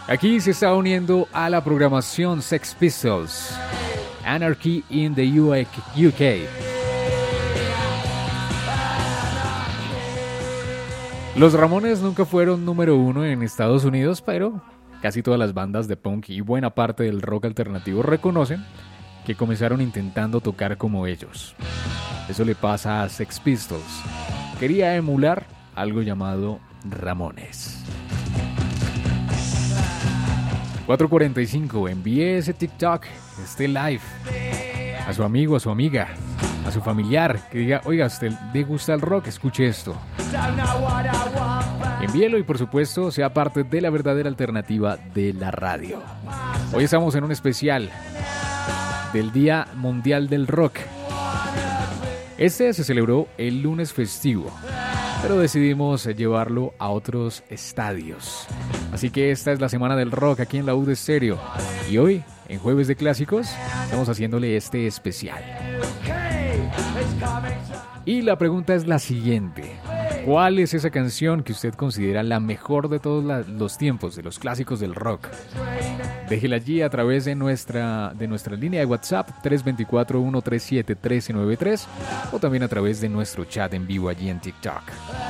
Aquí se está uniendo a la programación Sex Pistols, Anarchy in the UK. Los Ramones nunca fueron número uno en Estados Unidos, pero casi todas las bandas de punk y buena parte del rock alternativo reconocen que comenzaron intentando tocar como ellos. Eso le pasa a Sex Pistols. Quería emular algo llamado Ramones. 4:45, envíe ese TikTok, este live, a su amigo, a su amiga, a su familiar, que diga, oiga, ¿a usted le gusta el rock? Escuche esto. Envíelo y por supuesto sea parte de la verdadera alternativa de la radio. Hoy estamos en un especial del Día Mundial del Rock. Este se celebró el lunes festivo, pero decidimos llevarlo a otros estadios. Así que esta es la semana del rock aquí en la UD Stereo. Y hoy, en Jueves de Clásicos, estamos haciéndole este especial. Y la pregunta es la siguiente. ¿Cuál es esa canción que usted considera la mejor de todos los tiempos, de los clásicos del rock? Déjela allí a través de nuestra línea de WhatsApp 324-137-1393 o también a través de nuestro chat en vivo allí en TikTok.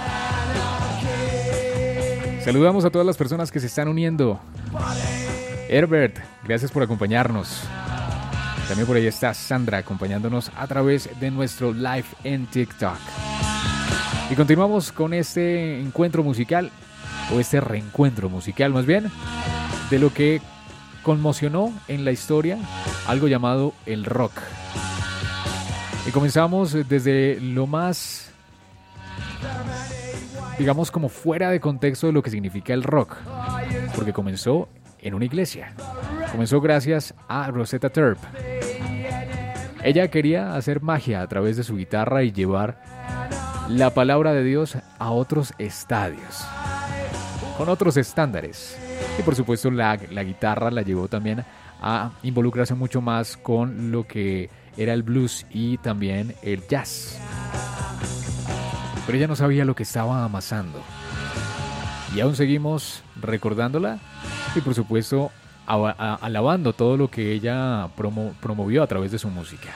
Saludamos a todas las personas que se están uniendo. Herbert, gracias por acompañarnos. También por ahí está Sandra acompañándonos a través de nuestro live en TikTok. Y continuamos con este encuentro musical, o este reencuentro musical más bien, de lo que conmocionó en la historia algo llamado el rock. Y comenzamos desde lo más, digamos, como fuera de contexto de lo que significa el rock, porque comenzó en una iglesia. Comenzó gracias a Rosetta Tharpe. Ella quería hacer magia a través de su guitarra y llevar la palabra de Dios a otros estadios, con otros estándares. Y por supuesto la guitarra la llevó también a involucrarse mucho más con lo que era el blues y también el jazz. Pero ella no sabía lo que estaba amasando. Y aún seguimos recordándola y por supuesto alabando todo lo que ella promovió a través de su música.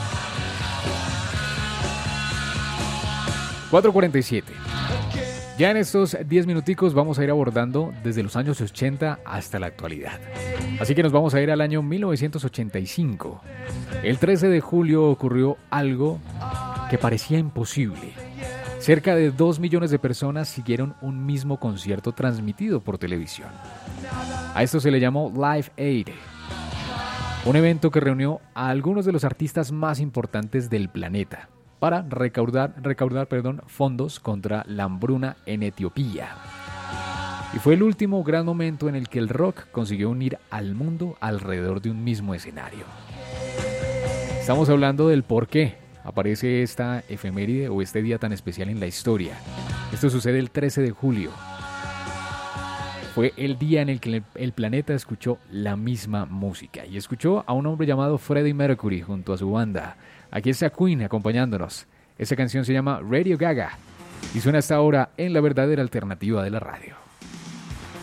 4:47. Ya en estos 10 minuticos vamos a ir abordando desde los años 80 hasta la actualidad. Así que nos vamos a ir al año 1985. El 13 de julio ocurrió algo que parecía imposible. Cerca de 2 millones de personas siguieron un mismo concierto transmitido por televisión. A esto se le llamó Live Aid, un evento que reunió a algunos de los artistas más importantes del planeta para recaudar fondos contra la hambruna en Etiopía. Y fue el último gran momento en el que el rock consiguió unir al mundo alrededor de un mismo escenario. Estamos hablando del por qué aparece esta efeméride o este día tan especial en la historia. Esto sucede el 13 de julio. Fue el día en el que el planeta escuchó la misma música y escuchó a un hombre llamado Freddie Mercury junto a su banda. Aquí está Queen acompañándonos. Esta canción se llama Radio Gaga y suena hasta ahora en la verdadera alternativa de la radio.